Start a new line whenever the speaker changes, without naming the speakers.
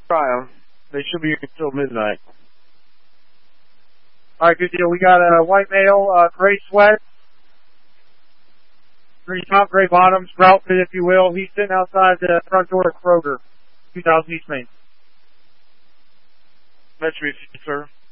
Try them. They should be here until midnight.
All right, good deal. We got a white male, gray sweat, green top, gray bottoms, grout fit, if you will. He's sitting outside the front door of Kroger, 2000 East Main.
That should be, sir.